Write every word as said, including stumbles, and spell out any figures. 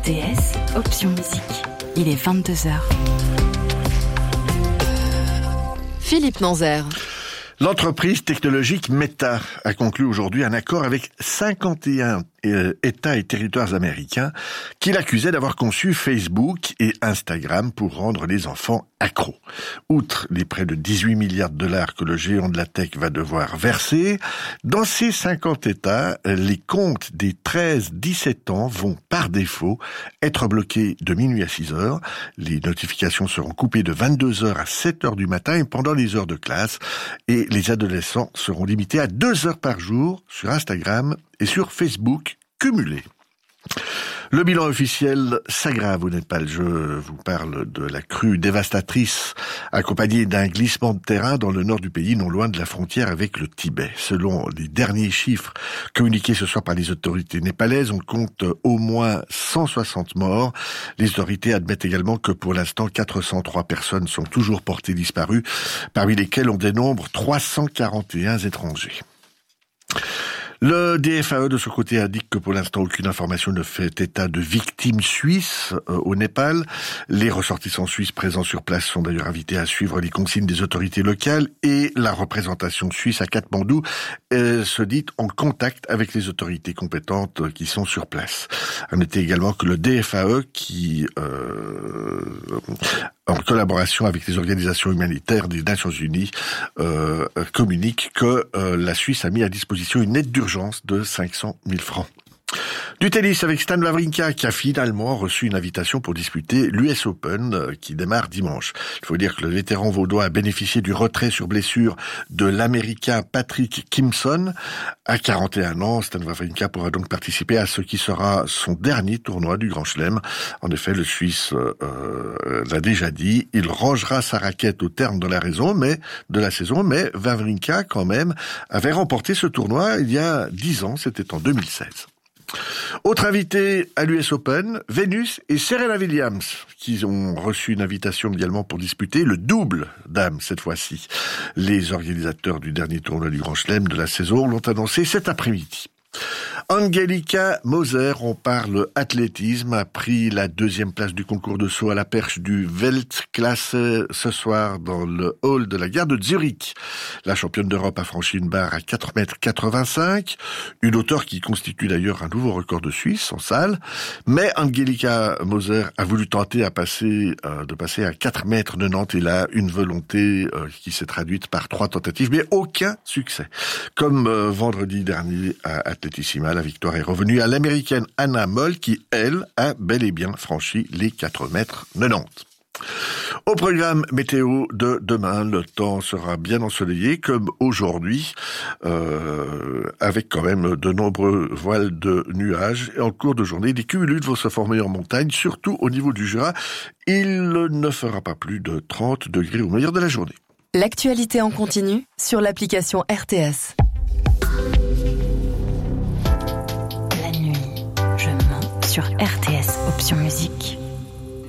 T S, option musique. Il est vingt-deux heures. Philippe Nanzer. L'entreprise technologique Meta a conclu aujourd'hui un accord avec cinquante et un euh, États et territoires américains qui l'accusaient d'avoir conçu Facebook et Instagram pour rendre les enfants accros. Outre les près de dix-huit milliards de dollars que le géant de la tech va devoir verser, dans ces cinquante États, les comptes des treize à dix-sept ans vont par défaut être bloqués de minuit à six heures. Les notifications seront coupées de vingt-deux heures à sept heures du matin et pendant les heures de classe. Et les adolescents seront limités à deux heures par jour sur Instagram et sur Facebook cumulés. Le bilan officiel s'aggrave au Népal. Je vous parle de la crue dévastatrice accompagnée d'un glissement de terrain dans le nord du pays, non loin de la frontière avec le Tibet. Selon les derniers chiffres communiqués ce soir par les autorités népalaises, on compte au moins cent soixante morts. Les autorités admettent également que pour l'instant, quatre cent trois personnes sont toujours portées disparues, parmi lesquelles on dénombre trois cent quarante et un étrangers. Le D F A E, de son côté, indique que pour l'instant, aucune information ne fait état de victimes suisses euh, au Népal. Les ressortissants suisses présents sur place sont d'ailleurs invités à suivre les consignes des autorités locales et la représentation suisse à Katmandou euh, se dit en contact avec les autorités compétentes qui sont sur place. À noter également que le D F A E, qui euh, en collaboration avec les organisations humanitaires des Nations Unies, euh, communique que euh, la Suisse a mis à disposition une aide d'urgence de cinq cent mille francs. Du tennis avec Stan Wawrinka qui a finalement reçu une invitation pour disputer l'U S Open qui démarre dimanche. Il faut dire que le vétéran vaudois a bénéficié du retrait sur blessure de l'Américain Patrick Kimpson. À quarante et un ans, Stan Wawrinka pourra donc participer à ce qui sera son dernier tournoi du Grand Chelem. En effet, le Suisse euh, l'a déjà dit, il rangera sa raquette au terme de la raison, mais de la saison, mais Wawrinka quand même avait remporté ce tournoi il y a dix ans, c'était en deux mille seize. Autre invité à l'U S Open, Venus et Serena Williams, qui ont reçu une invitation également pour disputer le double dames cette fois-ci. Les organisateurs du dernier tournoi du Grand Chelem de la saison l'ont annoncé cet après-midi. Angelika Moser, on parle athlétisme, a pris la deuxième place du concours de saut à la perche du Weltklasse ce soir dans le hall de la gare de Zurich. La championne d'Europe a franchi une barre à quatre mètres quatre-vingt-cinq, une hauteur qui constitue d'ailleurs un nouveau record de Suisse en salle. Mais Angelika Moser a voulu tenter à passer, euh, de passer à quatre mètres quatre-vingt-dix et là, une volonté euh, qui s'est traduite par trois tentatives, mais aucun succès. Comme euh, vendredi dernier à Athletissima, la victoire est revenue à l'américaine Anna Moll qui, elle, a bel et bien franchi les quatre mètres quatre-vingt-dix. Au programme météo de demain, le temps sera bien ensoleillé comme aujourd'hui, euh, avec quand même de nombreux voiles de nuages. Et en cours de journée, des cumulus vont se former en montagne, surtout au niveau du Jura. Il ne fera pas plus de trente degrés au meilleur de la journée. L'actualité en continu sur l'application R T S. La nuit, je mens sur R T S, option musique.